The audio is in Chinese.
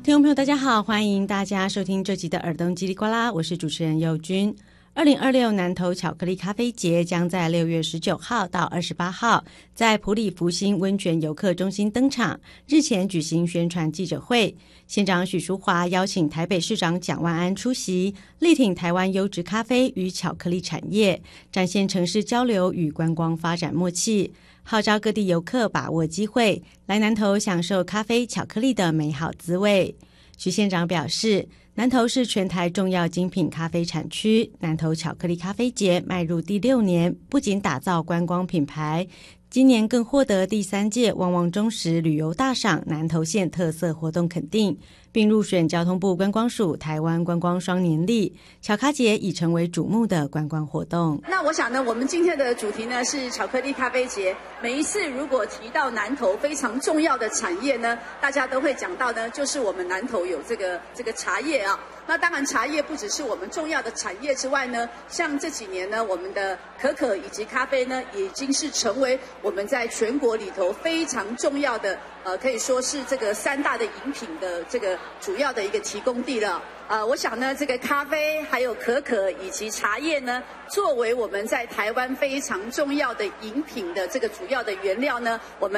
听众朋友大家好，欢迎大家收听这集的耳东叽里呱啦，我是主持人佑君。2026南投巧克力咖啡节将在6月19号到28号在埔里福星温泉游客中心登场，日前举行宣传记者会，县长许淑华邀请台北市长蒋万安出席，力挺台湾优质咖啡与巧克力产业，展现城市交流与观光发展默契，号召各地游客把握机会，来南投享受咖啡、巧克力的美好滋味。许县长表示，南投是全台重要精品咖啡产区，南投巧克力咖啡节迈入第6年，不仅打造观光品牌，今年更获得第3届旺旺中时旅游大赏南投县特色活动肯定，并入选交通部观光署台湾观光双年历，巧咖节已成为瞩目的观光活动。 那我想呢，我们今天的主题呢是巧克力咖啡节。每一次如果提到南投非常重要的产业呢，大家都会讲到呢，就是我们南投有这个茶叶啊。那当然，茶叶不只是我们重要的产业之外呢，像这几年呢，我们的可可以及咖啡呢，已经是成为我们在全国里头非常重要的可以说是这个3大的饮品的这个主要的一个提供地了。我想呢，这个咖啡还有可可以及茶叶呢，作为我们在台湾非常重要的饮品的这个主要的原料呢，我们